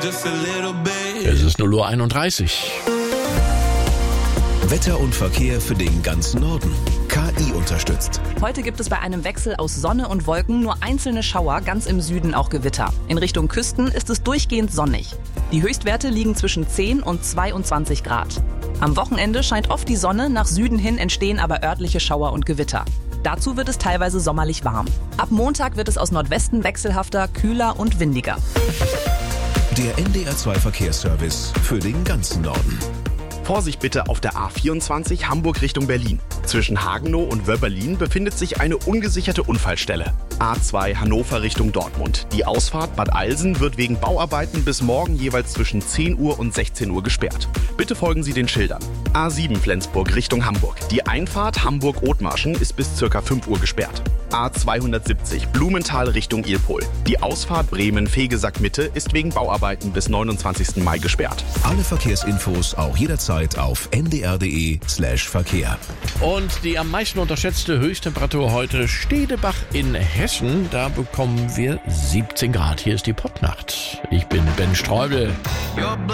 Es ist 0:31 Uhr. Wetter und Verkehr für den ganzen Norden. KI unterstützt. Heute gibt es bei einem Wechsel aus Sonne und Wolken nur einzelne Schauer, ganz im Süden auch Gewitter. In Richtung Küsten ist es durchgehend sonnig. Die Höchstwerte liegen zwischen 10 und 22 Grad. Am Wochenende scheint oft die Sonne, nach Süden hin entstehen aber örtliche Schauer und Gewitter. Dazu wird es teilweise sommerlich warm. Ab Montag wird es aus Nordwesten wechselhafter, kühler und windiger. Der NDR2 Verkehrsservice für den ganzen Norden. Vorsicht bitte auf der A24 Hamburg Richtung Berlin. Zwischen Hagenow und Wöbberlin befindet sich eine ungesicherte Unfallstelle. A2 Hannover Richtung Dortmund. Die Ausfahrt Bad Eilsen wird wegen Bauarbeiten bis morgen jeweils zwischen 10 Uhr und 16 Uhr gesperrt. Bitte folgen Sie den Schildern. A7 Flensburg Richtung Hamburg. Die Einfahrt Hamburg-Othmarschen ist bis ca. 5 Uhr gesperrt. A270 Blumenthal Richtung Ilpol. Die Ausfahrt Bremen-Fegesack-Mitte ist wegen Bauarbeiten bis 29. Mai gesperrt. Alle Verkehrsinfos auch jederzeit auf ndr.de/Verkehr. Und die am meisten unterschätzte Höchsttemperatur heute Stedebach in Hessen. Da bekommen wir 17 Grad. Hier ist die Popnacht. Ich bin Ben Streubel.